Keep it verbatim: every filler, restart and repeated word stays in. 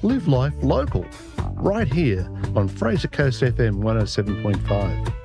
Live life local, right here on Fraser Coast F M one oh seven point five.